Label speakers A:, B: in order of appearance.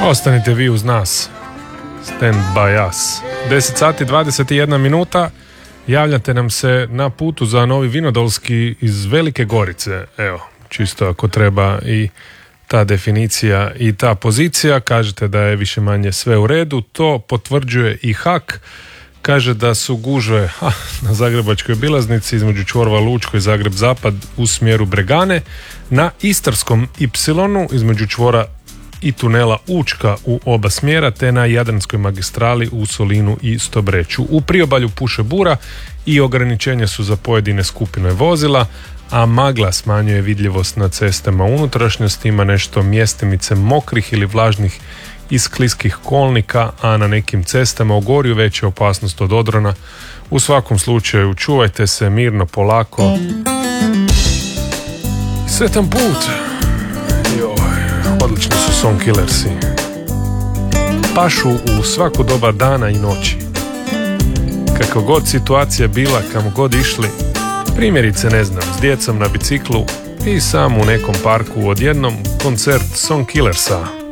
A: Ostanite vi uz nas. Stand by us. 10 sati 21 minuta. Javljate nam se na putu za Novi Vinodolski iz Velike Gorice. Evo, čisto ako treba i ta definicija i ta pozicija. Kažete da je više manje sve u redu. To potvrđuje i HAK. Kaže da su gužve na Zagrebačkoj obilaznici između čvorova Lučko i Zagreb Zapad u smjeru Bregane, na Istarskom Y između čvora i tunela Učka u oba smjera, te na Jadranskoj magistrali u Solinu i Stobreću. U priobalju puše bura i ograničenja su za pojedine skupine vozila, a magla smanjuje vidljivost na cestama unutrašnjosti, ima nešto mjestimice mokrih ili vlažnih i skliskih kolnika, a na nekim cestama u Gorju veća opasnost od odrona. U svakom slučaju čuvajte se mirno, polako. Sretan put! Odlični su Song Killersi. Pašu u svako doba dana i noći. Kako god situacija bila, kamo god išli, primjerice ne znam, s djecom na biciklu i sam u nekom parku, odjednom koncert Song Killersa.